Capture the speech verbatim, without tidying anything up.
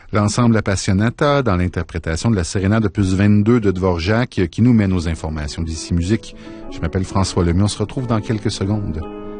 L'ensemble Appassionata dans l'interprétation de la sérénade opus vingt-deux de Dvorak qui nous mène aux informations d'Ici Musique. Je m'appelle François Lemieux. On se retrouve dans quelques secondes.